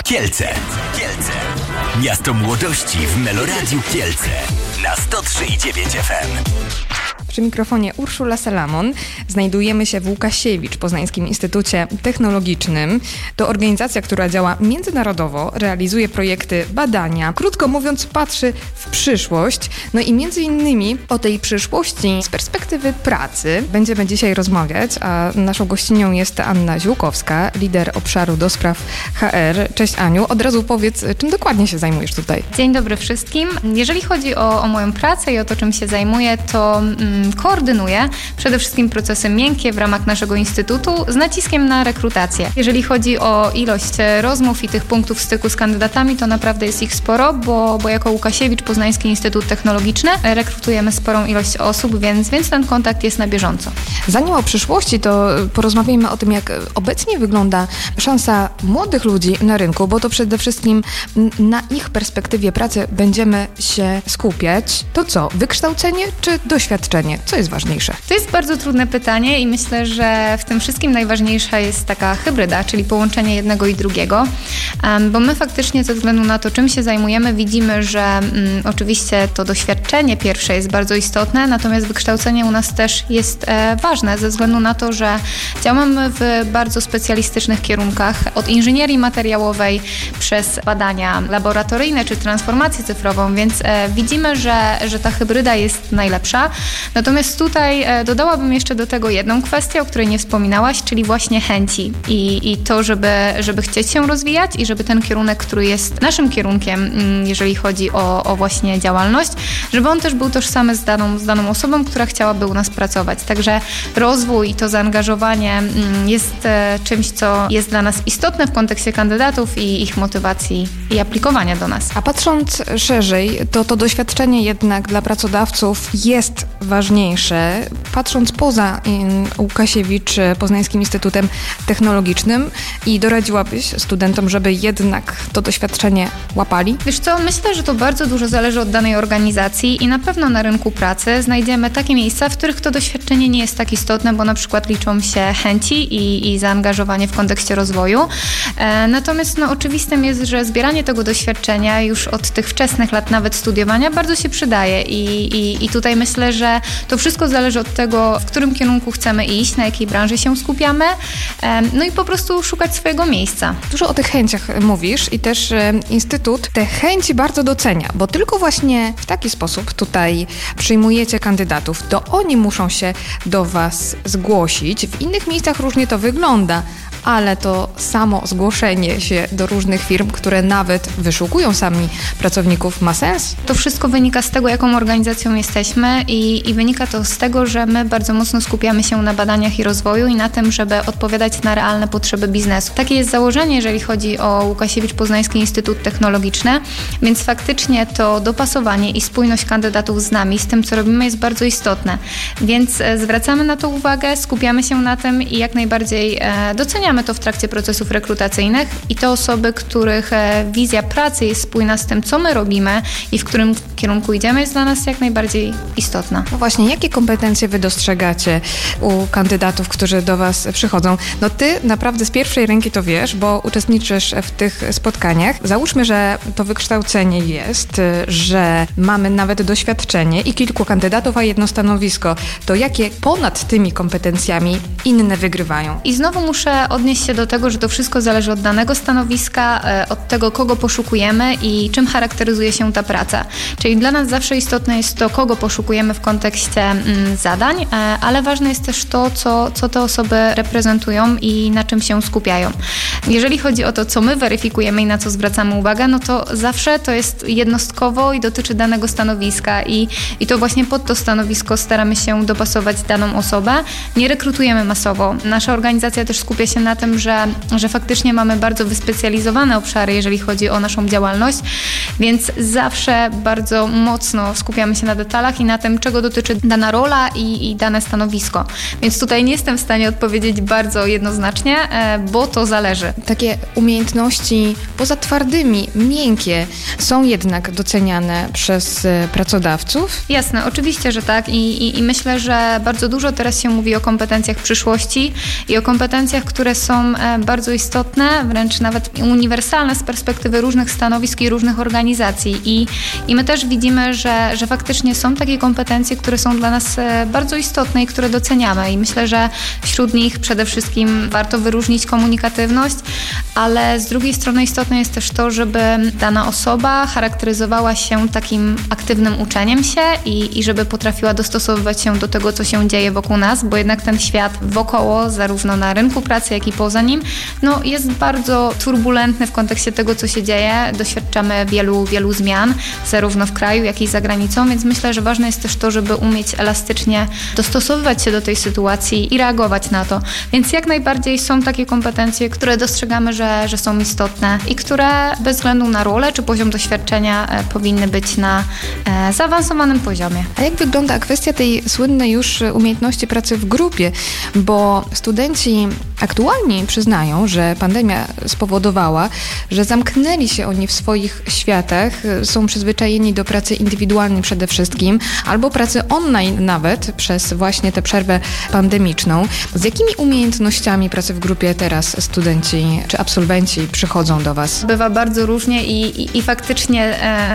Kielce. Miasto młodości w Meloradiu Kielce na 103,9 FM. Przy mikrofonie Urszula Salamon. Znajdujemy się w Łukasiewicz, Poznańskim Instytucie Technologicznym. To organizacja, która działa międzynarodowo, realizuje projekty badania. Krótko mówiąc, patrzy w przyszłość. No i między innymi o tej przyszłości z perspektywy pracy będziemy dzisiaj rozmawiać, a naszą gościnią jest Anna Ziółkowska, lider obszaru do spraw HR. Cześć Aniu, od razu powiedz, czym dokładnie się zajmujesz tutaj? Dzień dobry wszystkim. Jeżeli chodzi o moją pracę i o to, czym się zajmuję, to koordynuję przede wszystkim procesy miękkie w ramach naszego instytutu z naciskiem na rekrutację. Jeżeli chodzi o ilość rozmów i tych punktów styku z kandydatami, to naprawdę jest ich sporo, bo jako Łukasiewicz, Poznański Instytut Technologiczny, rekrutujemy sporą ilość osób, więc ten kontakt jest na bieżąco. Zanim o przyszłości, to porozmawiajmy o tym, jak obecnie wygląda szansa młodych ludzi na rynku, bo to przede wszystkim na ich perspektywie pracy będziemy się skupiać. To co, wykształcenie czy doświadczenie? Co jest ważniejsze? To jest bardzo trudne pytanie i myślę, że w tym wszystkim najważniejsza jest taka hybryda, czyli połączenie jednego i drugiego, bo my faktycznie ze względu na to, czym się zajmujemy, widzimy, że oczywiście to doświadczenie pierwsze jest bardzo istotne, natomiast wykształcenie u nas też jest ważne ze względu na to, że działamy w bardzo specjalistycznych kierunkach, od inżynierii materiałowej przez badania laboratoryjne czy transformację cyfrową, więc widzimy, że ta hybryda jest najlepsza. Natomiast tutaj dodałabym jeszcze do tego jedną kwestię, o której nie wspominałaś, czyli właśnie chęci i to, żeby chcieć się rozwijać i żeby ten kierunek, który jest naszym kierunkiem, jeżeli chodzi o właśnie działalność, żeby on też był tożsamy z daną osobą, która chciałaby u nas pracować. Także rozwój i to zaangażowanie jest czymś, co jest dla nas istotne w kontekście kandydatów i ich motywacji i aplikowania do nas. A patrząc szerzej, to doświadczenie jednak dla pracodawców jest ważniejsze. Patrząc poza Łukasiewicz, Poznańskim Instytutem Technologicznym, i doradziłabyś studentom, żeby jednak to doświadczenie łapali? Wiesz co, myślę, że to bardzo dużo zależy od danej organizacji i na pewno na rynku pracy znajdziemy takie miejsca, w których to doświadczenie nie jest tak istotne, bo na przykład liczą się chęci i zaangażowanie w kontekście rozwoju. Natomiast oczywistym jest, że zbieranie tego doświadczenia już od tych wczesnych lat, nawet studiowania, bardzo się przydaje i tutaj myślę, że to wszystko zależy od tego, w którym kierunku chcemy iść, na jakiej branży się skupiamy, no i po prostu szukać swojego miejsca. Dużo o tych chęciach mówisz i też Instytut te chęci bardzo docenia, bo tylko właśnie w taki sposób tutaj przyjmujecie kandydatów, to oni muszą się do Was zgłosić. W innych miejscach różnie to wygląda, ale to samo zgłoszenie się do różnych firm, które nawet wyszukują sami pracowników, ma sens? To wszystko wynika z tego, jaką organizacją jesteśmy i wynika to z tego, że my bardzo mocno skupiamy się na badaniach i rozwoju i na tym, żeby odpowiadać na realne potrzeby biznesu. Takie jest założenie, jeżeli chodzi o Łukasiewicz Poznański Instytut Technologiczny, więc faktycznie to dopasowanie i spójność kandydatów z nami, z tym, co robimy, jest bardzo istotne. Więc zwracamy na to uwagę, skupiamy się na tym i jak najbardziej doceniamy to w trakcie procesów rekrutacyjnych i te osoby, których wizja pracy jest spójna z tym, co my robimy i w którym kierunku idziemy, jest dla nas jak najbardziej istotna. No właśnie, jakie kompetencje Wy dostrzegacie u kandydatów, którzy do Was przychodzą? No Ty naprawdę z pierwszej ręki to wiesz, bo uczestniczysz w tych spotkaniach. Załóżmy, że to wykształcenie jest, że mamy nawet doświadczenie i kilku kandydatów, a jedno stanowisko. To jakie ponad tymi kompetencjami inne wygrywają? I znowu muszę odnieść się do tego, że to wszystko zależy od danego stanowiska, od tego, kogo poszukujemy i czym charakteryzuje się ta praca. Czyli dla nas zawsze istotne jest to, kogo poszukujemy w kontekście zadań, ale ważne jest też to, co te osoby reprezentują i na czym się skupiają. Jeżeli chodzi o to, co my weryfikujemy i na co zwracamy uwagę, no to zawsze to jest jednostkowo i dotyczy danego stanowiska i to właśnie pod to stanowisko staramy się dopasować daną osobę. Nie rekrutujemy masowo. Nasza organizacja też skupia się na tym, że faktycznie mamy bardzo wyspecjalizowane obszary, jeżeli chodzi o naszą działalność, więc zawsze bardzo mocno skupiamy się na detalach i na tym, czego dotyczy dana rola i dane stanowisko. Więc tutaj nie jestem w stanie odpowiedzieć bardzo jednoznacznie, bo to zależy. takie umiejętności poza twardymi, miękkie są jednak doceniane przez pracodawców? Jasne, oczywiście, że tak i myślę, że bardzo dużo teraz się mówi o kompetencjach przyszłości i o kompetencjach, które są bardzo istotne, wręcz nawet uniwersalne z perspektywy różnych stanowisk i różnych organizacji i my też widzimy, że faktycznie są takie kompetencje, które są dla nas bardzo istotne i które doceniamy i myślę, że wśród nich przede wszystkim warto wyróżnić komunikatywność, ale z drugiej strony istotne jest też to, żeby dana osoba charakteryzowała się takim aktywnym uczeniem się i żeby potrafiła dostosowywać się do tego, co się dzieje wokół nas, bo jednak ten świat wokoło, zarówno na rynku pracy, jak i poza nim, jest bardzo turbulentny w kontekście tego, co się dzieje. Doświadczamy wielu zmian, zarówno w kraju, jak i za granicą, więc myślę, że ważne jest też to, żeby umieć elastycznie dostosowywać się do tej sytuacji i reagować na to. Więc jak najbardziej są takie kompetencje, które dostrzegamy, że są istotne i które bez względu na rolę czy poziom doświadczenia powinny być na zaawansowanym poziomie. A jak wygląda kwestia tej słynnej już umiejętności pracy w grupie? Bo studenci aktualnie przyznają, że pandemia spowodowała, że zamknęli się oni w swoich światach, są przyzwyczajeni do pracy indywidualnej przede wszystkim, albo pracy online nawet przez właśnie tę przerwę pandemiczną. Z jakimi umiejętnościami pracy w grupie teraz studenci czy absolwenci przychodzą do Was? Bywa bardzo różnie i faktycznie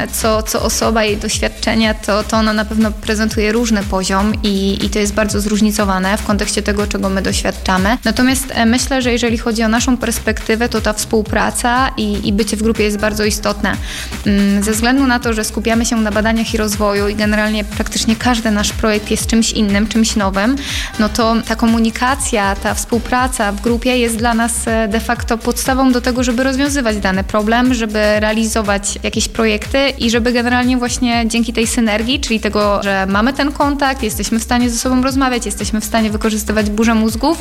co osoba, jej doświadczenie, to ona na pewno prezentuje różny poziom i to jest bardzo zróżnicowane w kontekście tego, czego my doświadczamy. Natomiast myślę, że jeżeli chodzi o naszą perspektywę, to ta współpraca i bycie w grupie jest bardzo istotne. Ze względu na to, że skupiamy się na badaniach i rozwoju i generalnie praktycznie każdy nasz projekt jest czymś innym, czymś nowym, to ta komunikacja, ta współpraca w grupie jest dla nas de facto podstawą do tego, żeby rozwiązywać dany problem, żeby realizować jakieś projekty i żeby generalnie właśnie dzięki tej synergii, czyli tego, że mamy ten kontakt, jesteśmy w stanie ze sobą rozmawiać, jesteśmy w stanie wykorzystywać burzę mózgów,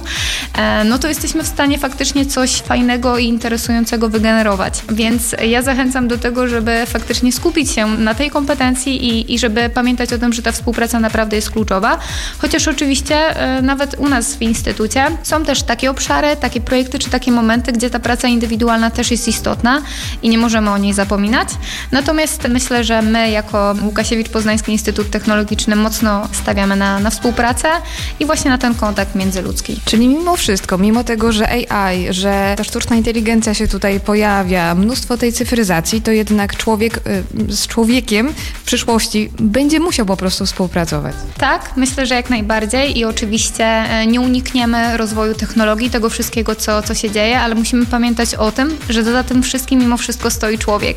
to jesteśmy w stanie faktycznie coś fajnego i interesującego wygenerować. Więc ja zachęcam do tego, żeby faktycznie skupić się na tej kompetencji i żeby pamiętać o tym, że ta współpraca naprawdę jest kluczowa. Chociaż oczywiście nawet u nas w instytucie są też takie obszary, takie projekty czy takie momenty, gdzie ta praca indywidualna też jest istotna i nie możemy o niej zapominać. Natomiast myślę, że my jako Łukasiewicz Poznański Instytut Technologiczny mocno stawiamy na współpracę i właśnie na ten kontakt międzyludzki. Czyli mimo wszystko, mimo tego, że AI, że ta sztuczna inteligencja się tutaj pojawia, mnóstwo tej cyfryzacji, to jednak człowiek z człowiekiem w przyszłości będzie musiał po prostu współpracować. Tak, myślę, że jak najbardziej i oczywiście nie unikniemy rozwoju technologii, tego wszystkiego, co się dzieje, ale musimy pamiętać o tym, że za tym wszystkim mimo wszystko stoi człowiek.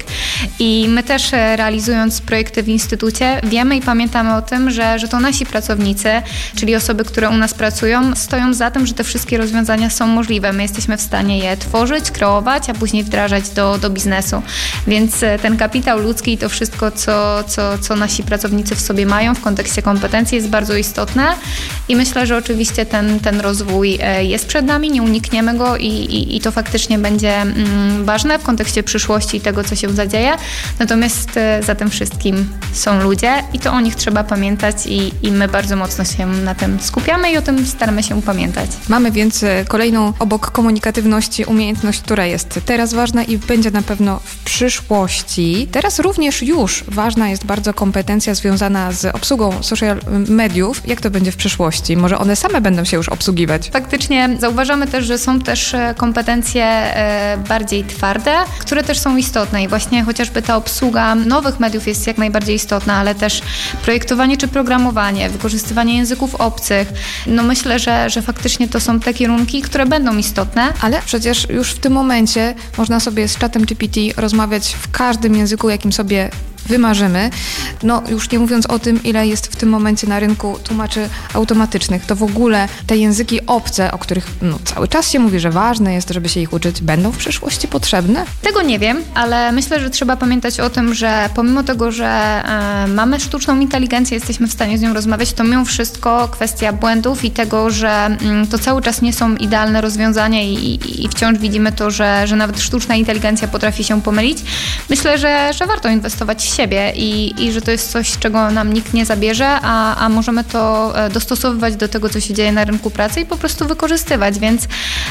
I my też realizując projekty w instytucie wiemy i pamiętamy o tym, że to nasi pracownicy, czyli osoby, które u nas pracują, stoją za tym, że te wszystkie rozwiązania są możliwe. My jesteśmy w stanie je tworzyć, kreować, a później wdrażać do biznesu. Więc ten kapitał ludzki i to wszystko, co nasi pracownicy w sobie mają w kontekście kompetencji jest bardzo istotne i myślę, że oczywiście ten rozwój jest przed nami, nie unikniemy go i to faktycznie będzie ważne w kontekście przyszłości i tego, co się zadzieje. Natomiast za tym wszystkim są ludzie i to o nich trzeba pamiętać i my bardzo mocno się na tym skupiamy i o tym staramy się pamiętać. Mamy więc kolejną obok komunikatywności umiejętność, która jest teraz ważna i będzie na pewno w przyszłości. Teraz również już ważna jest bardzo kompetencja związana z obsługą social mediów. Jak to będzie w przyszłości? Może one same będą się już obsługiwać? Faktycznie zauważamy też, że są też kompetencje bardziej twarde, które też są istotne i właśnie chociażby ta obsługa nowych mediów jest jak najbardziej istotna, ale też projektowanie czy programowanie, wykorzystywanie języków obcych. Myślę, że faktycznie to są te kierunki, które będą istotne. Ale przecież już w tym momencie można sobie z czatem GPT rozmawiać w każdym języku, jakim sobie wymarzymy. Już nie mówiąc o tym, ile jest w tym momencie na rynku tłumaczy automatycznych, to w ogóle te języki obce, o których cały czas się mówi, że ważne jest, żeby się ich uczyć, będą w przyszłości potrzebne? Tego nie wiem, ale myślę, że trzeba pamiętać o tym, że pomimo tego, że mamy sztuczną inteligencję, jesteśmy w stanie z nią rozmawiać, to mimo wszystko kwestia błędów i tego, że to cały czas nie są idealne rozwiązania i wciąż widzimy to, że nawet sztuczna inteligencja potrafi się pomylić. Myślę, że warto inwestować w siebie i że to jest coś, czego nam nikt nie zabierze, a możemy to dostosowywać do tego, co się dzieje na rynku pracy i po prostu wykorzystywać, więc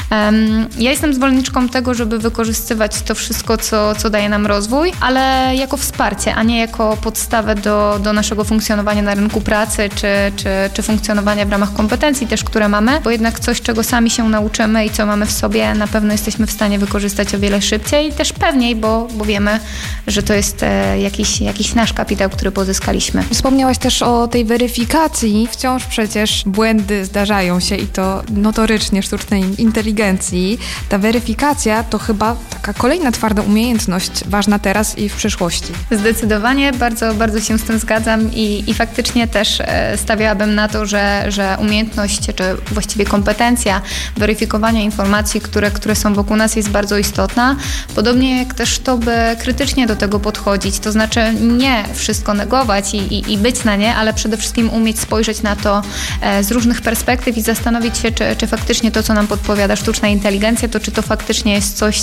ja jestem zwolenniczką tego, żeby wykorzystywać to wszystko, co daje nam rozwój, ale jako wsparcie, a nie jako podstawę do naszego funkcjonowania na rynku pracy, czy funkcjonowania w ramach kompetencji też, które mamy, bo jednak coś, czego sami się nauczymy i co mamy w sobie, na pewno jesteśmy w stanie wykorzystać o wiele szybciej i też pewniej, bo wiemy, że to jest jakiś nasz kapitał, który pozyskaliśmy. Wspomniałaś też o tej weryfikacji. Wciąż przecież błędy zdarzają się i to notorycznie sztucznej inteligencji. Ta weryfikacja to chyba taka kolejna twarda umiejętność, ważna teraz i w przyszłości. Zdecydowanie, bardzo, bardzo się z tym zgadzam i faktycznie też stawiałabym na to, że umiejętność, czy właściwie kompetencja weryfikowania informacji, które są wokół nas, jest bardzo istotna. Podobnie jak też to, by krytycznie do tego podchodzić, to znaczy nie wszystko negować i być na nie, ale przede wszystkim umieć spojrzeć na to z różnych perspektyw i zastanowić się, czy faktycznie to, co nam podpowiada sztuczna inteligencja, to czy to faktycznie jest coś,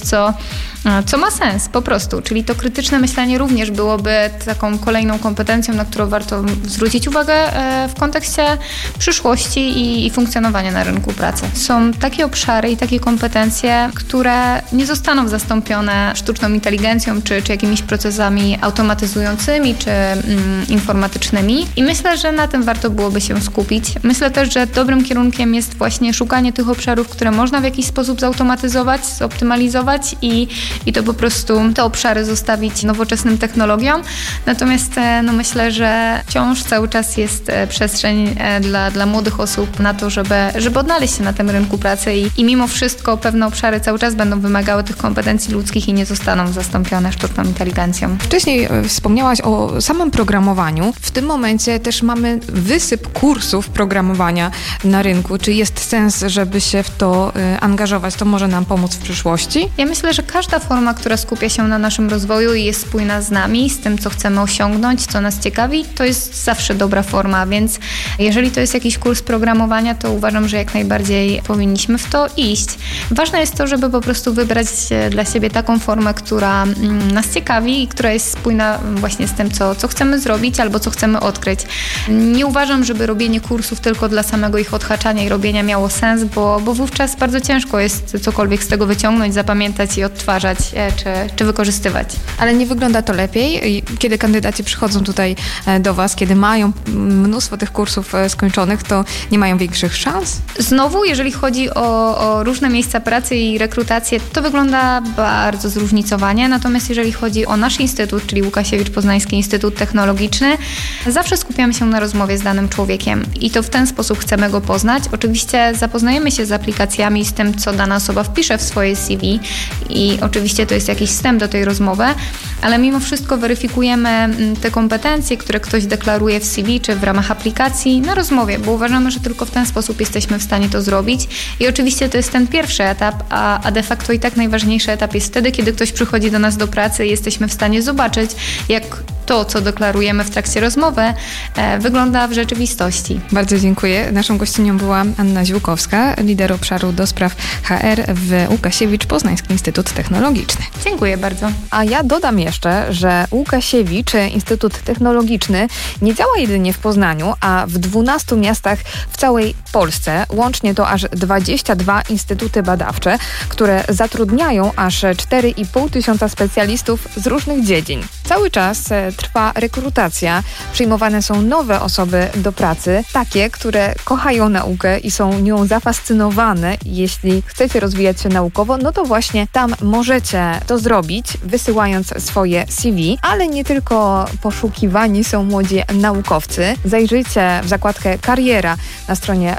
co ma sens po prostu. Czyli to krytyczne myślenie również byłoby taką kolejną kompetencją, na którą warto zwrócić uwagę w kontekście przyszłości i funkcjonowania na rynku pracy. Są takie obszary i takie kompetencje, które nie zostaną zastąpione sztuczną inteligencją, czy jakimiś procesami automatyzującymi, czy informatycznymi. I myślę, że na tym warto byłoby się skupić. Myślę też, że dobrym kierunkiem jest właśnie szukanie tych obszarów, które można w jakiś sposób zautomatyzować, zoptymalizować i to po prostu te obszary zostawić nowoczesnym technologiom. Natomiast myślę, że wciąż cały czas jest przestrzeń dla młodych osób na to, żeby odnaleźć się na tym rynku pracy i mimo wszystko pewne obszary cały czas będą wymagały tych kompetencji ludzkich i nie zostaną zastąpione sztuczną inteligencją. Wcześniej wspomniałaś o samym programowaniu. W tym momencie też mamy wysyp kursów programowania na rynku. Czy jest sens, żeby się w to angażować? To może nam pomóc w przyszłości? Ja myślę, że każda forma, która skupia się na naszym rozwoju i jest spójna z nami, z tym, co chcemy osiągnąć, co nas ciekawi, to jest zawsze dobra forma, więc jeżeli to jest jakiś kurs programowania, to uważam, że jak najbardziej powinniśmy w to iść. Ważne jest to, żeby po prostu wybrać dla siebie taką formę, która nas ciekawi i która jest spójna właśnie z tym, co chcemy zrobić albo co chcemy odkryć. Nie uważam, żeby robienie kursów tylko dla samego ich odhaczania i robienia miało sens, bo wówczas bardzo ciężko jest cokolwiek z tego wyciągnąć, zapamiętać i odtwarzać, czy wykorzystywać. Ale nie wygląda to lepiej, kiedy kandydaci przychodzą tutaj do Was, kiedy mają mnóstwo tych kursów skończonych, to nie mają większych szans? Znowu, jeżeli chodzi o różne miejsca pracy i rekrutację, to wygląda bardzo zróżnicowanie, natomiast jeżeli chodzi o nasz instytut, czyli Łukasiewicz Poznański Instytut Technologiczny, zawsze skupiamy się na rozmowie z danym człowiekiem i to w ten sposób chcemy go poznać. Oczywiście zapoznajemy się z aplikacjami, z tym, co dana osoba wpisze w swoje CV i oczywiście to jest jakiś wstęp do tej rozmowy, ale mimo wszystko weryfikujemy te kompetencje, które ktoś deklaruje w CV czy w ramach aplikacji na rozmowie, bo uważamy, że tylko w ten sposób jesteśmy w stanie to zrobić i oczywiście to jest ten pierwszy etap, a de facto i tak najważniejszy etap jest wtedy, kiedy ktoś przychodzi do nas do pracy i jesteśmy w stanie zobaczyć, jak to, co deklarujemy w trakcie rozmowy, wygląda w rzeczywistości. Bardzo dziękuję. Naszą gościnią była Anna Ziółkowska, lider obszaru do spraw HR w Łukasiewicz Poznański Instytut Technologiczny. Dziękuję bardzo. A ja dodam jeszcze, że Łukasiewicz Instytut Technologiczny nie działa jedynie w Poznaniu, a w 12 miastach w całej Polsce. Łącznie to aż 22 instytuty badawcze, które zatrudniają aż 4,5 tysiąca specjalistów z różnych dziedzin. Cały czas trwa rekrutacja. Przyjmowane są nowe osoby do pracy, takie, które kochają naukę i są nią zafascynowane. Jeśli chcecie rozwijać się naukowo, no to właśnie tam możecie to zrobić, wysyłając swoje CV, ale nie tylko poszukiwani są młodzi naukowcy. Zajrzyjcie w zakładkę Kariera na stronie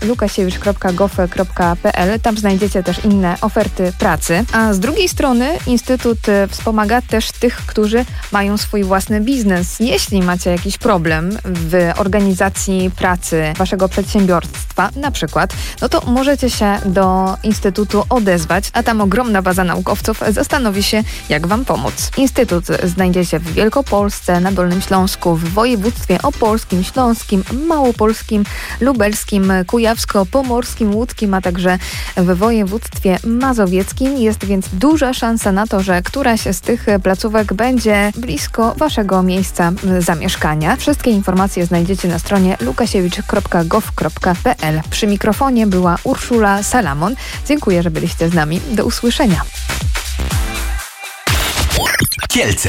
lukasiewicz.gov.pl. Tam znajdziecie też inne oferty pracy. A z drugiej strony Instytut wspomaga też tych, którzy mają swój własny biznes. Jeśli macie jakiś problem w organizacji pracy waszego przedsiębiorstwa na przykład, no to możecie się do Instytutu odezwać, a tam ogromna baza naukowców zastanowi się, jak wam pomóc. Instytut znajdziecie w Wielkopolsce, na Dolnym Śląsku, w województwie opolskim, śląskim, małopolskim, lubelskim, kujawsko-pomorskim, łódzkim, a także w województwie mazowieckim. Jest więc duża szansa na to, że któraś z tych placówek będzie blisko waszego miejsca miejsca zamieszkania. Wszystkie informacje znajdziecie na stronie lukasiewicz.gov.pl. Przy mikrofonie była Urszula Salamon. Dziękuję, że byliście z nami. Do usłyszenia. Kielce.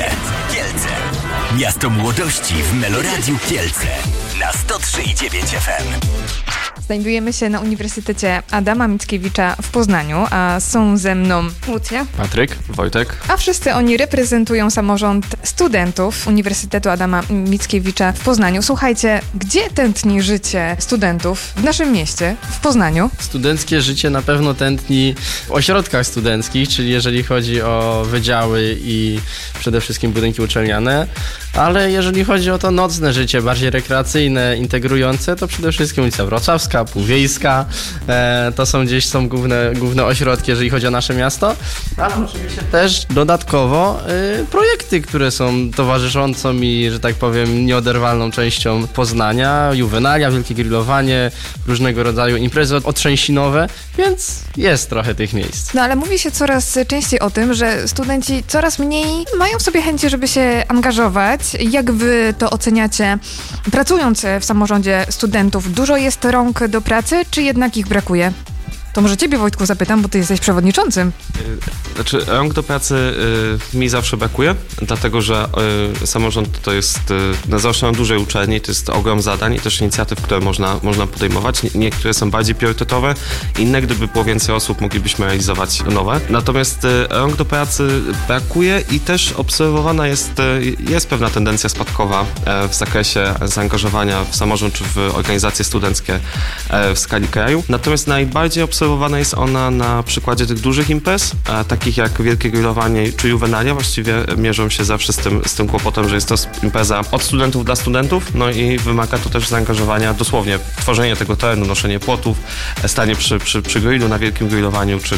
Miasto młodości w Meloradiu Kielce na 103,9 FM. Znajdujemy się na Uniwersytecie Adama Mickiewicza w Poznaniu, a są ze mną Łucja, Patryk, Wojtek. A wszyscy oni reprezentują samorząd studentów Uniwersytetu Adama Mickiewicza w Poznaniu. Słuchajcie, gdzie tętni życie studentów w naszym mieście, w Poznaniu? Studenckie życie na pewno tętni w ośrodkach studenckich, czyli jeżeli chodzi o wydziały i przede wszystkim budynki uczelniane, ale jeżeli chodzi o to nocne życie, bardziej rekreacyjne, integrujące, to przede wszystkim ulica Wrocławska, Półwiejska, to są główne ośrodki, jeżeli chodzi o nasze miasto, ale oczywiście też dodatkowo projekty, które są towarzyszącą i, że tak powiem, nieoderwalną częścią Poznania, juwenalia, wielkie grillowanie, różnego rodzaju imprezy otrzęsinowe, więc jest trochę tych miejsc. No ale mówi się coraz częściej o tym, że studenci coraz mniej mają w sobie chęci, żeby się angażować. Jak wy to oceniacie, pracując w samorządzie studentów? Dużo jest rąk do pracy, czy jednak ich brakuje? To może ciebie, Wojtku, zapytam, bo ty jesteś przewodniczącym. Znaczy, rąk do pracy mi zawsze brakuje, dlatego że samorząd to jest zwłaszcza na dużej uczelni, to jest ogrom zadań i też inicjatyw, które można podejmować. Niektóre są bardziej priorytetowe, inne, gdyby było więcej osób, moglibyśmy realizować nowe. Natomiast rąk do pracy brakuje i też obserwowana jest pewna tendencja spadkowa w zakresie zaangażowania w samorząd czy w organizacje studenckie w skali kraju. Natomiast najbardziej obserwowana jest ona na przykładzie tych dużych imprez, takich jak Wielkie Grillowanie czy Juwenalia. Właściwie mierzą się zawsze z tym kłopotem, że jest to impreza od studentów dla studentów, no i wymaga to też zaangażowania, dosłownie tworzenie tego terenu, noszenie płotów, stanie przy grillu na Wielkim Grillowaniu, czy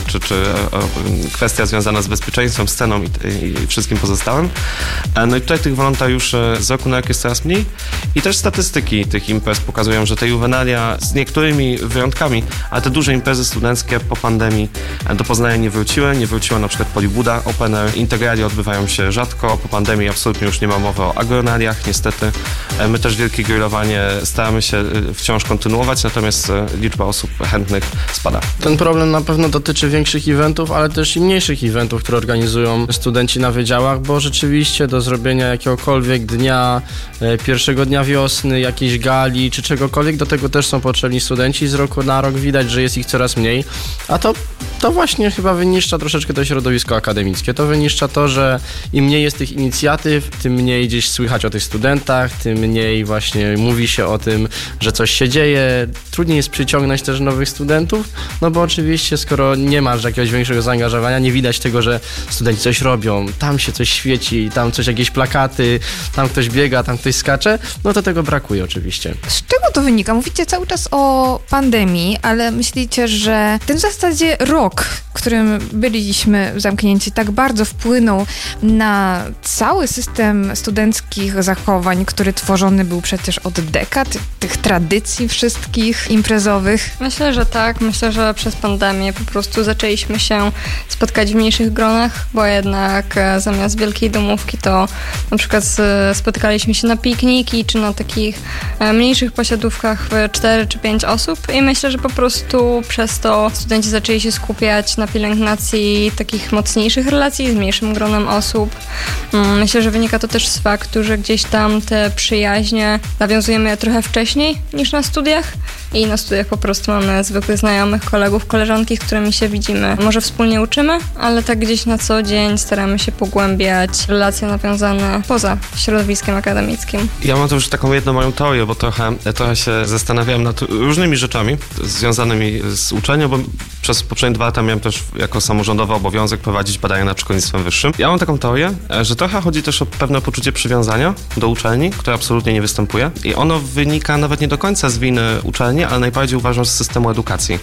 kwestia związana z bezpieczeństwem, sceną i wszystkim pozostałym. No i tutaj tych wolontariuszy z roku na rok jest coraz mniej i też statystyki tych imprez pokazują, że te Juwenalia z niektórymi wyjątkami, ale te duże imprezy studenckie po pandemii do Poznania nie wróciła na przykład Polibuda Open Air, integralia odbywają się rzadko, po pandemii absolutnie już nie ma mowy o agronaliach, niestety. My też Wielkie Grillowanie staramy się wciąż kontynuować, natomiast liczba osób chętnych spada. Ten problem na pewno dotyczy większych eventów, ale też i mniejszych eventów, które organizują studenci na wydziałach, bo rzeczywiście do zrobienia jakiegokolwiek dnia, pierwszego dnia wiosny, jakiejś gali czy czegokolwiek, do tego też są potrzebni studenci. Z roku na rok widać, że jest ich coraz mniej, a to właśnie chyba wyniszcza troszeczkę to środowisko akademickie. To wyniszcza to, że im mniej jest tych inicjatyw, tym mniej gdzieś słychać o tych studentach, tym mniej właśnie mówi się o tym, że coś się dzieje. Trudniej jest przyciągnąć też nowych studentów, no bo oczywiście skoro nie masz jakiegoś większego zaangażowania, nie widać tego, że studenci coś robią, tam się coś świeci, tam coś, jakieś plakaty, tam ktoś biega, tam ktoś skacze, no to tego brakuje oczywiście. Z czego to wynika? Mówicie cały czas o pandemii, ale myślicie, że ten w zasadzie rok, w którym byliśmy zamknięci, tak bardzo wpłynął na cały system studenckich zachowań, który tworzony był przecież od dekad, tych tradycji wszystkich imprezowych? Myślę, że tak. Myślę, że przez pandemię po prostu zaczęliśmy się spotkać w mniejszych gronach, bo jednak zamiast wielkiej domówki to na przykład spotykaliśmy się na pikniki czy na takich mniejszych posiadówkach w 4 czy 5 osób i myślę, że po prostu przez to studenci zaczęli się skupiać na pielęgnacji takich mocniejszych relacji z mniejszym gronem osób. Myślę, że wynika to też z faktu, że gdzieś tam te przyjaźnie nawiązujemy je trochę wcześniej niż na studiach i na studiach po prostu mamy zwykłych znajomych, kolegów, koleżanki, z którymi się widzimy. Może wspólnie uczymy, ale tak gdzieś na co dzień staramy się pogłębiać relacje nawiązane poza środowiskiem akademickim. Ja mam też taką jedną moją teorię, bo trochę się zastanawiałem nad różnymi rzeczami związanymi z uczelnią, bo przez poprzednie 2 lata miałem też jako samorządowy obowiązek prowadzić badania nad szkolnictwem wyższym. Ja mam taką teorię, że trochę chodzi też o pewne poczucie przywiązania do uczelni, które absolutnie nie występuje i ono wynika nawet nie do końca z winy uczelni, ale najbardziej uważam z systemu edukacji,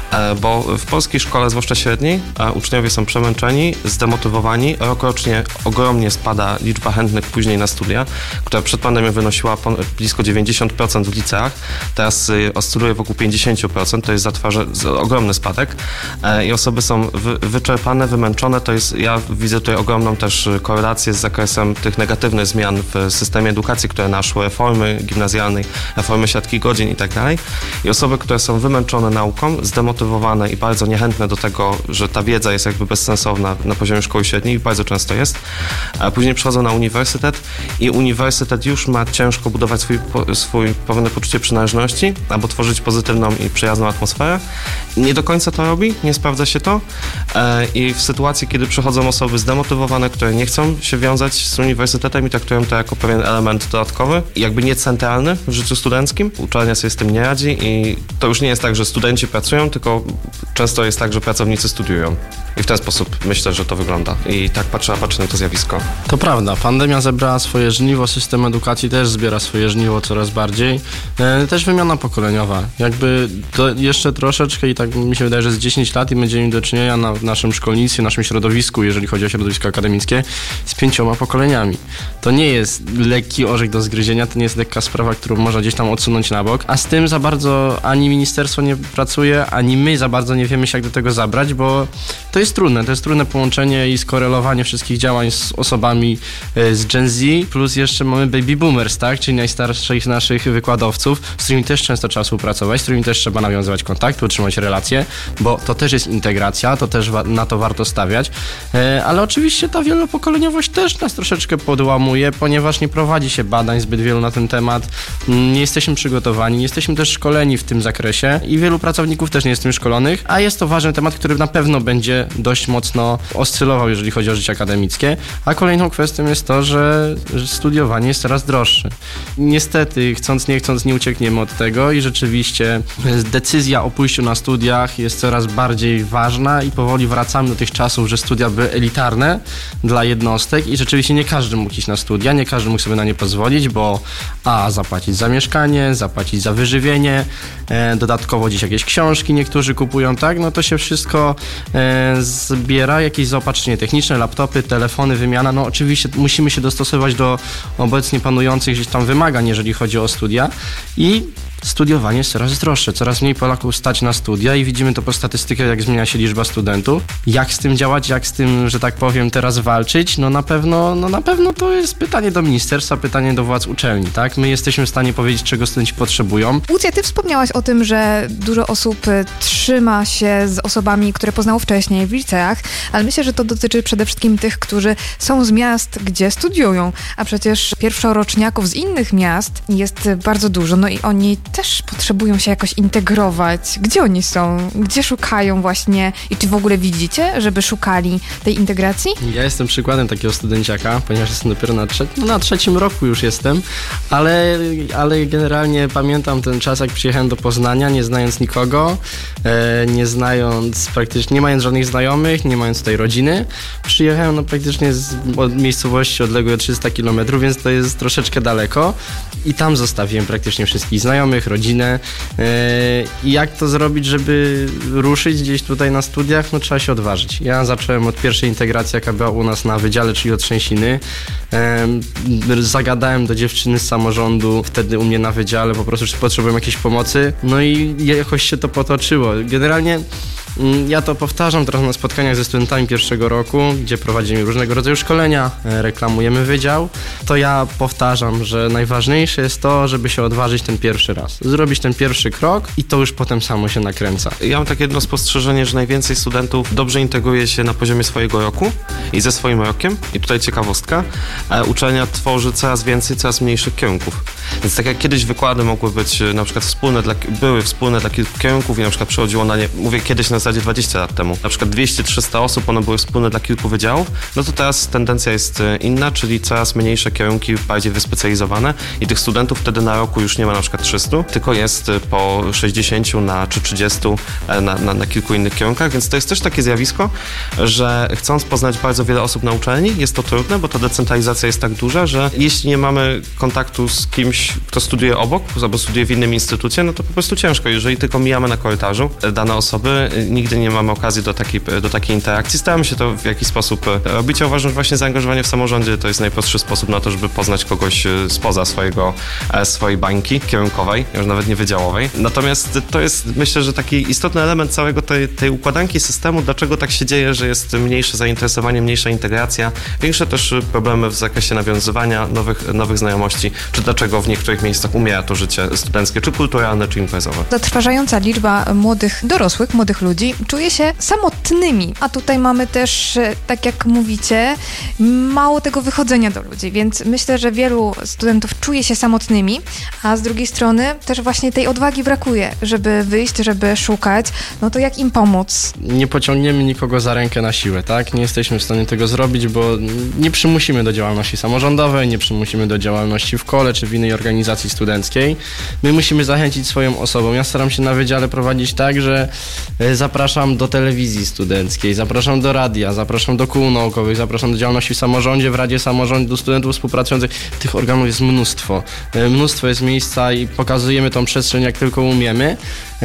bo w polskiej szkole, zwłaszcza średniej, uczniowie są przemęczeni, zdemotywowani, rokrocznie ogromnie spada liczba chętnych później na studia, która przed pandemią wynosiła blisko 90% w liceach, teraz oscyluje wokół 50%, to jest ogromny spadek i osoby są wyczerpane, wymęczone. Ja widzę tutaj ogromną też korelację z zakresem tych negatywnych zmian w systemie edukacji, które naszły, reformy gimnazjalnej, reformy siatki godzin i tak dalej. I osoby, które są wymęczone nauką, zdemotywowane i bardzo niechętne do tego, że ta wiedza jest jakby bezsensowna na poziomie szkoły średniej, bardzo często jest, a później przychodzą na uniwersytet i uniwersytet już ma ciężko budować swój pewne poczucie przynależności albo tworzyć pozytywną i przyjazną atmosferę. Nie do końca to robi, nie sprawdza się to i w sytuacji, kiedy przychodzą osoby zdemotywowane, które nie chcą się wiązać z uniwersytetem i traktują to jako pewien element dodatkowy, jakby nie centralny w życiu studenckim, uczelnia sobie z tym nie radzi i to już nie jest tak, że studenci pracują, tylko często jest tak, że pracownicy studiują. I w ten sposób myślę, że to wygląda. I tak patrzę na to zjawisko. To prawda, pandemia zebrała swoje żniwo, system edukacji też zbiera swoje żniwo coraz bardziej. Też wymiana pokoleniowa. Jakby to jeszcze troszeczkę i tak mi się wydaje, że z 10 lat i będziemy mieli do czynienia na naszym szkolnictwie, naszym środowisku, jeżeli chodzi o środowisko akademickie, z 5 pokoleniami. To nie jest lekki orzech do zgryzienia, to nie jest lekka sprawa, którą można gdzieś tam odsunąć na bok, a z tym za bardzo ani ministerstwo nie pracuje, ani my za bardzo nie wiemy się, jak do tego zabrać, bo to jest trudne połączenie i skorelowanie wszystkich działań z osobami z Gen Z, plus jeszcze mamy baby boomers, tak, czyli najstarszych naszych wykładowców, z którymi też często trzeba współpracować, z którymi też trzeba nawiązywać kontakty, utrzymać relacje, bo to też jest integracja, to też na to warto stawiać, ale oczywiście ta wielopokoleniowość też nas troszeczkę podłamuje, ponieważ nie prowadzi się badań zbyt wielu na ten temat, nie jesteśmy przygotowani, nie jesteśmy też szkoleni w tym zakresie i wielu pracowników też nie jest tym szkolonych, a jest to ważny temat, który na pewno będzie dość mocno oscylował, jeżeli chodzi o życie akademickie, a kolejną kwestią jest to, że studiowanie jest coraz droższe. Niestety, chcąc nie chcąc, nie uciekniemy od tego i rzeczywiście decyzja o pójściu na studiach jest coraz bardziej ważna i powoli wracamy do tych czasów, że studia były elitarne dla jednostek i rzeczywiście nie każdy mógł iść na studia, nie każdy mógł sobie na nie pozwolić, bo zapłacić za mieszkanie, zapłacić za wyżywienie, dodatkowo gdzieś jakieś książki niektórzy kupują, tak? No to się wszystko zbiera, jakieś zaopatrzenie techniczne, laptopy, telefony, wymiana. No oczywiście musimy się dostosować do obecnie panujących gdzieś tam wymagań, jeżeli chodzi o studia i studiowanie jest coraz droższe, coraz mniej Polaków stać na studia i widzimy to po statystykach, jak zmienia się liczba studentów. Jak z tym działać, jak z tym, że tak powiem, teraz walczyć? No na pewno to jest pytanie do ministerstwa, pytanie do władz uczelni, tak? My jesteśmy w stanie powiedzieć, czego studenci potrzebują. Łucja, ty wspomniałaś o tym, że dużo osób trzyma się z osobami, które poznało wcześniej w liceach, ale myślę, że to dotyczy przede wszystkim tych, którzy są z miast, gdzie studiują, a przecież pierwszoroczniaków z innych miast jest bardzo dużo, no i oni też potrzebują się jakoś integrować. Gdzie oni są? Gdzie szukają właśnie? I czy w ogóle widzicie, żeby szukali tej integracji? Ja jestem przykładem takiego studenciaka, ponieważ jestem dopiero na trzecim roku już jestem, ale generalnie pamiętam ten czas, jak przyjechałem do Poznania, nie znając nikogo, nie mając żadnych znajomych, nie mając tutaj rodziny. Przyjechałem praktycznie od miejscowości odległej o 300 km, więc to jest troszeczkę daleko i tam zostawiłem praktycznie wszystkich znajomych, rodzinę. I jak to zrobić, żeby ruszyć gdzieś tutaj na studiach? No trzeba się odważyć. Ja zacząłem od pierwszej integracji, jaka była u nas na wydziale, czyli od Trzęsiny. Zagadałem do dziewczyny z samorządu, wtedy u mnie na wydziale, po prostu czy potrzebują jakiejś pomocy. No i jakoś się to potoczyło. Generalnie ja to powtarzam teraz na spotkaniach ze studentami pierwszego roku, gdzie prowadzimy różnego rodzaju szkolenia, reklamujemy wydział. To ja powtarzam, że najważniejsze jest to, żeby się odważyć ten pierwszy raz. Zrobić ten pierwszy krok i to już potem samo się nakręca. Ja mam takie jedno spostrzeżenie, że najwięcej studentów dobrze integruje się na poziomie swojego roku i ze swoim rokiem. I tutaj ciekawostka. Uczelnia tworzy coraz więcej, coraz mniejszych kierunków. Więc tak jak kiedyś wykłady mogły być na przykład były wspólne dla kilku kierunków i na przykład przychodziło na nie, mówię kiedyś na zasadzie 20 lat temu, na przykład 200-300 osób, one były wspólne dla kilku wydziałów, no to teraz tendencja jest inna, czyli coraz mniejsze kierunki, bardziej wyspecjalizowane i tych studentów wtedy na roku już nie ma na przykład 300, tylko jest po 60 czy 30 na kilku innych kierunkach, więc to jest też takie zjawisko, że chcąc poznać bardzo wiele osób na uczelni, jest to trudne, bo ta decentralizacja jest tak duża, że jeśli nie mamy kontaktu z kimś, kogoś, kto studiuje obok albo studiuje w innym instytucie, no to po prostu ciężko. Jeżeli tylko mijamy na korytarzu dane osoby, nigdy nie mamy okazji do takiej interakcji. Staramy się to w jakiś sposób robić, a uważam, że właśnie zaangażowanie w samorządzie to jest najprostszy sposób na to, żeby poznać kogoś spoza swojej bańki kierunkowej, już nawet nie wydziałowej. Natomiast to jest, myślę, że taki istotny element całego tej układanki systemu, dlaczego tak się dzieje, że jest mniejsze zainteresowanie, mniejsza integracja, większe też problemy w zakresie nawiązywania nowych znajomości, czy dlaczego w niektórych miejscach umiera to życie studenckie, czy kulturalne, czy imprezowe. Zatrważająca liczba młodych dorosłych, młodych ludzi czuje się samotnymi, a tutaj mamy też, tak jak mówicie, mało tego wychodzenia do ludzi, więc myślę, że wielu studentów czuje się samotnymi, a z drugiej strony też właśnie tej odwagi brakuje, żeby wyjść, żeby szukać, no to jak im pomóc? Nie pociągniemy nikogo za rękę na siłę, tak? Nie jesteśmy w stanie tego zrobić, bo nie przymusimy do działalności samorządowej, nie przymusimy do działalności w kole czy w innej organizacji studenckiej. My musimy zachęcić swoją osobą. Ja staram się na wydziale prowadzić tak, że zapraszam do telewizji studenckiej, zapraszam do radia, zapraszam do kół naukowych, zapraszam do działalności w samorządzie, w Radzie Samorządu, do studentów współpracujących. Tych organów jest mnóstwo. Mnóstwo jest miejsca i pokazujemy tą przestrzeń jak tylko umiemy.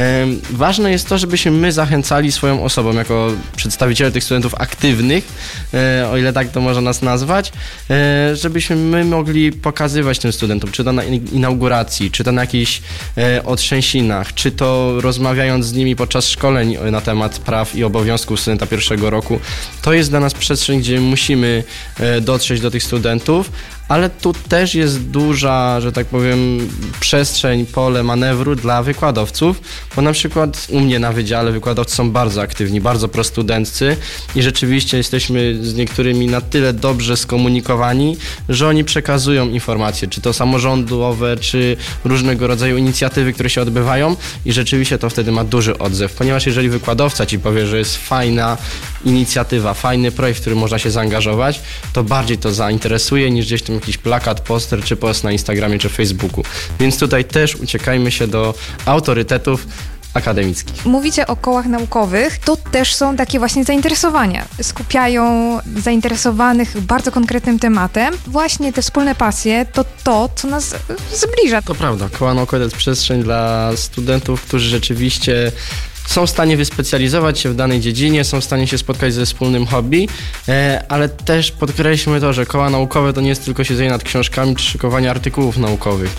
Ważne jest to, żebyśmy my zachęcali swoją osobą, jako przedstawiciele tych studentów aktywnych, o ile tak to można nas nazwać, żebyśmy my mogli pokazywać tym studentom, czy to na inauguracji, czy to na jakichś otrzęsinach, czy to rozmawiając z nimi podczas szkoleń na temat praw i obowiązków studenta pierwszego roku. To jest dla nas przestrzeń, gdzie musimy dotrzeć do tych studentów, ale tu też jest duża, że tak powiem, przestrzeń, pole manewru dla wykładowców, bo na przykład u mnie na wydziale wykładowcy są bardzo aktywni, bardzo prostudenccy i rzeczywiście jesteśmy z niektórymi na tyle dobrze skomunikowani, że oni przekazują informacje, czy to samorządowe, czy różnego rodzaju inicjatywy, które się odbywają i rzeczywiście to wtedy ma duży odzew, ponieważ jeżeli wykładowca ci powie, że jest fajna inicjatywa, fajny projekt, w który można się zaangażować, to bardziej to zainteresuje niż gdzieś tam jakiś plakat, poster czy post na Instagramie czy Facebooku. Więc tutaj też uciekajmy się do autorytetów akademickich. Mówicie o kołach naukowych, to też są takie właśnie zainteresowania. Skupiają zainteresowanych bardzo konkretnym tematem. Właśnie te wspólne pasje to, co nas zbliża. To prawda, koła naukowe to jest przestrzeń dla studentów, którzy rzeczywiście są w stanie wyspecjalizować się w danej dziedzinie, są w stanie się spotkać ze wspólnym hobby, ale też podkreślmy to, że koła naukowe to nie jest tylko siedzenie nad książkami czy szykowanie artykułów naukowych.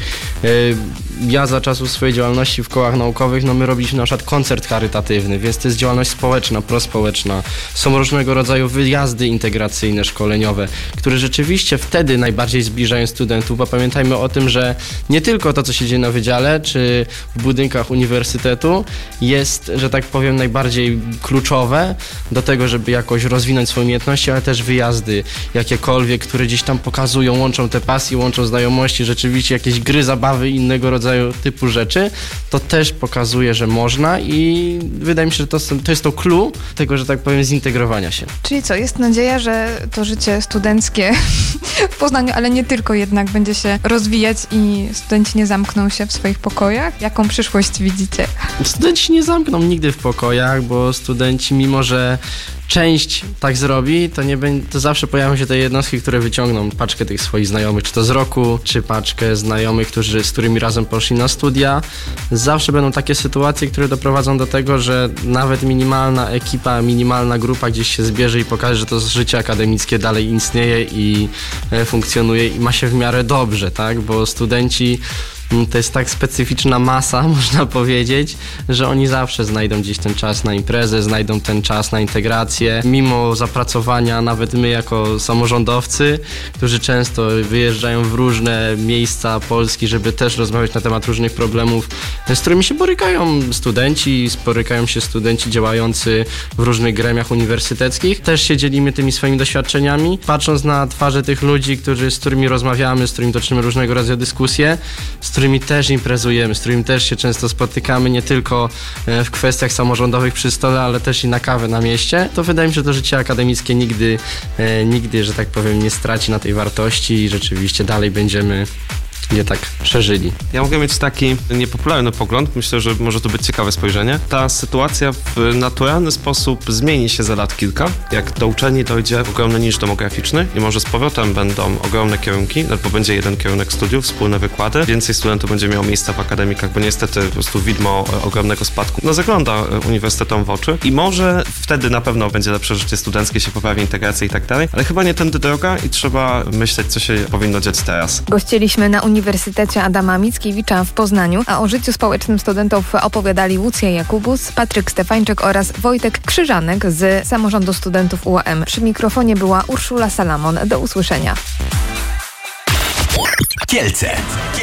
Ja za czasów swojej działalności w kołach naukowych, my robiliśmy na przykład koncert charytatywny, więc to jest działalność społeczna, prospołeczna. Są różnego rodzaju wyjazdy integracyjne, szkoleniowe, które rzeczywiście wtedy najbardziej zbliżają studentów, bo pamiętajmy o tym, że nie tylko to, co się dzieje na wydziale czy w budynkach uniwersytetu jest, że tak powiem, najbardziej kluczowe do tego, żeby jakoś rozwinąć swoje umiejętności, ale też wyjazdy jakiekolwiek, które gdzieś tam pokazują, łączą te pasje, łączą znajomości, rzeczywiście jakieś gry, zabawy i innego rodzaju typu rzeczy, to też pokazuje, że można i wydaje mi się, że to jest to clue tego, że tak powiem, zintegrowania się. Czyli co, jest nadzieja, że to życie studenckie w Poznaniu, ale nie tylko jednak, będzie się rozwijać i studenci nie zamkną się w swoich pokojach? Jaką przyszłość widzicie? Studenci nie zamkną nigdy w pokojach, bo studenci, mimo że część tak zrobi, to zawsze pojawią się te jednostki, które wyciągną paczkę tych swoich znajomych, czy to z roku, czy paczkę znajomych, z którymi razem poszli na studia. Zawsze będą takie sytuacje, które doprowadzą do tego, że nawet minimalna ekipa, minimalna grupa gdzieś się zbierze i pokaże, że to życie akademickie dalej istnieje i funkcjonuje i ma się w miarę dobrze, tak? Bo studenci to jest tak specyficzna masa, można powiedzieć, że oni zawsze znajdą gdzieś ten czas na imprezę, znajdą ten czas na integrację. Mimo zapracowania, nawet my jako samorządowcy, którzy często wyjeżdżają w różne miejsca Polski, żeby też rozmawiać na temat różnych problemów, z którymi się borykają się studenci działający w różnych gremiach uniwersyteckich. Też się dzielimy tymi swoimi doświadczeniami. Patrząc na twarze tych ludzi, z którymi rozmawiamy, z którymi toczymy różnego rodzaju dyskusje, z którymi też imprezujemy, z którymi też się często spotykamy, nie tylko w kwestiach samorządowych przy stole, ale też i na kawę na mieście, to wydaje mi się, że to życie akademickie nigdy, że tak powiem, nie straci na tej wartości i rzeczywiście dalej będziemy je tak przeżyli. Ja mogę mieć taki niepopularny pogląd, myślę, że może to być ciekawe spojrzenie. Ta sytuacja w naturalny sposób zmieni się za lat kilka, jak do uczelni dojdzie ogromny niż demograficzny i może z powrotem będą ogromne kierunki, bo będzie jeden kierunek studiów, wspólne wykłady, więcej studentów będzie miało miejsca w akademikach, bo niestety po prostu widmo ogromnego spadku zagląda uniwersytetom w oczy i może wtedy na pewno będzie lepsze życie studenckie, się poprawi integracja i tak dalej, ale chyba nie tędy droga i trzeba myśleć, co się powinno dziać teraz. Gościliśmy na Uniwersytecie Adama Mickiewicza w Poznaniu, a o życiu społecznym studentów opowiadali Łucja Jakubus, Patryk Stefańczyk oraz Wojtek Krzyżanek z Samorządu Studentów UAM. Przy mikrofonie była Urszula Salamon. Do usłyszenia. Kielce.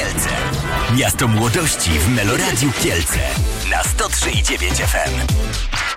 Miasto młodości w Meloradiu Kielce na 103,9 FM.